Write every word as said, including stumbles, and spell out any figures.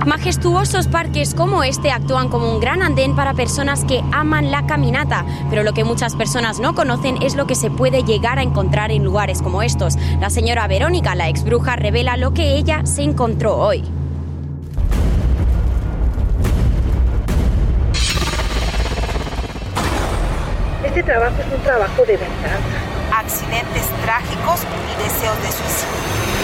Majestuosos parques como este actúan como un gran andén para personas que aman la caminata, pero lo que muchas personas no conocen es lo que se puede llegar a encontrar en lugares como estos. La señora Verónica, la ex bruja, revela lo que ella se encontró hoy. Este trabajo es un trabajo de venganza. Accidentes trágicos y deseos de suicidio.